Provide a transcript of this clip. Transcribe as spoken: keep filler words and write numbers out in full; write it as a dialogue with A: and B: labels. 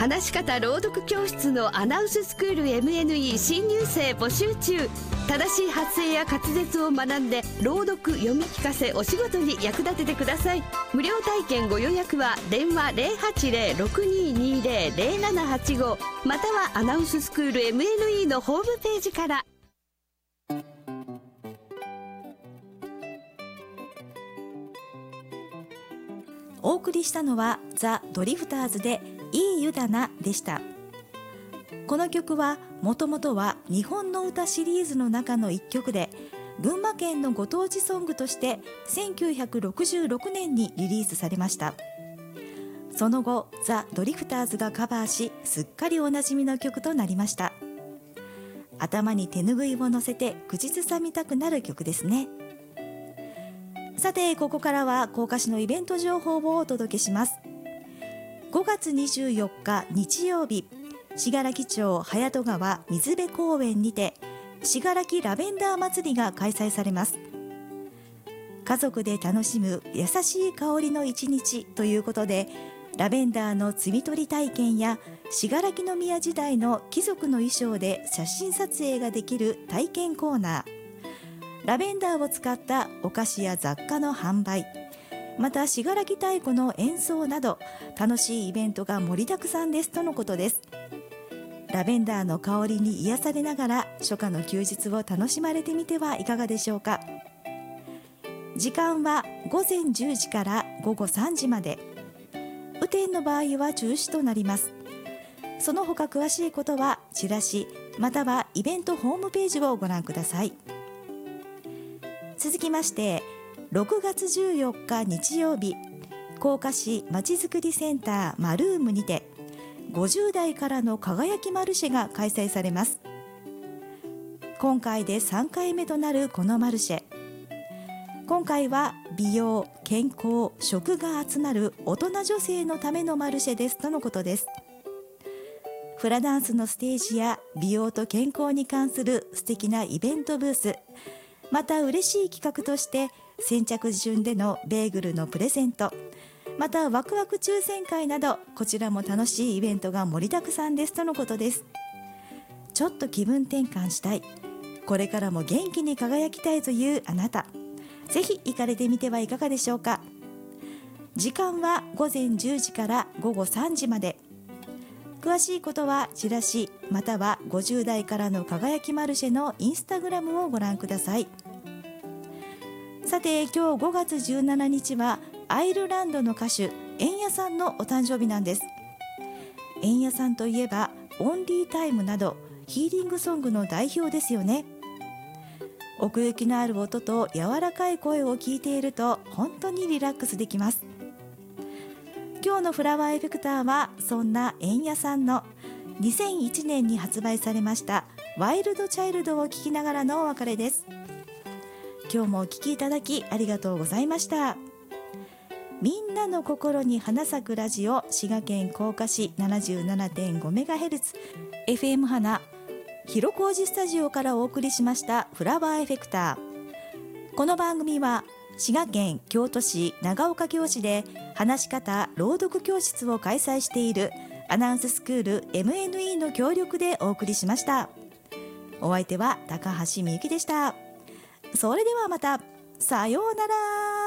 A: 話し方朗読教室のアナウンススクール エムエヌイー 新入生募集中。正しい発声や滑舌を学んで朗読読み聞かせお仕事に役立ててください。無料体験ご予約は電話 ゼロはちゼロ ろくにーにーゼロ ゼロななはちご またはアナウンススクール エムエヌイー のホームページから。
B: お送りしたのはザ・ドリフターズでいい湯だなでした。この曲はもともとは日本の歌シリーズの中の一曲で、群馬県のご当地ソングとしてせんきゅうひゃくろくじゅうろくねんにリリースされました。その後ザ・ドリフターズがカバーし、すっかりおなじみの曲となりました。頭に手ぬぐいを乗せて口ずさみたくなる曲ですね。さて、ここからは甲賀市のイベント情報をお届けします。ごがつにじゅうよっか日曜日、信楽町隼人川水辺公園にて信楽ラベンダー祭りが開催されます。家族で楽しむ優しい香りの一日ということで、ラベンダーの摘み取り体験や信楽宮時代の貴族の衣装で写真撮影ができる体験コーナー、ラベンダーを使ったお菓子や雑貨の販売、また信楽太鼓の演奏など楽しいイベントが盛りだくさんですとのことです。ラベンダーの香りに癒されながら初夏の休日を楽しまれてみてはいかがでしょうか。時間はごぜんじゅうじからごごさんじまで。雨天の場合は中止となります。その他詳しいことはチラシまたはイベントホームページをご覧ください。続きまして、ろくがつじゅうよっか日曜日、甲賀市まちづくりセンターマルームにてごじゅう代からの輝きマルシェが開催されます。今回でさんかいめとなるこのマルシェ、今回は美容、健康、食が集まる大人女性のためのマルシェですとのことです。フラダンスのステージや美容と健康に関する素敵なイベントブース、また嬉しい企画として先着順でのベーグルのプレゼント、またワクワク抽選会など、こちらも楽しいイベントが盛りだくさんですとのことです。ちょっと気分転換したい、これからも元気に輝きたいというあなた、ぜひ行かれてみてはいかがでしょうか。時間はごぜんじゅうじからごごさんじまで。詳しいことはチラシまたはごじゅう代からの輝きマルシェのインスタグラムをご覧ください。さて、今日ごがつじゅうしちにちはアイルランドの歌手エンヤさんのお誕生日なんです。エンヤさんといえばオンリータイムなどヒーリングソングの代表ですよね。奥行きのある音と柔らかい声を聞いていると本当にリラックスできます。今日のフラワーエフェクターはそんなエンヤさんのにせんいちねんに発売されましたワイルドチャイルドを聴きながらのお別れです。今日もお聴きいただきありがとうございました。みんなの心に花咲くラジオ、滋賀県甲賀市 ななじゅうななてんごメガヘルツ エフエム 花広小路スタジオからお送りしましたフラワーエフェクター。この番組は滋賀県京都市長岡京市で話し方朗読教室を開催しているアナウンススクール エムエヌイー の協力でお送りしました。お相手は高橋みゆきでした。それではまた、さようなら。